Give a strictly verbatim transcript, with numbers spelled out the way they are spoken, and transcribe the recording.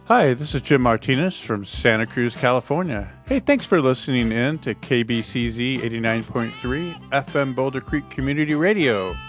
Hi, this is Jim Martinez from Santa Cruz, California. Hey, thanks for listening in to K B C Z eighty-nine point three F M Boulder Creek Community Radio.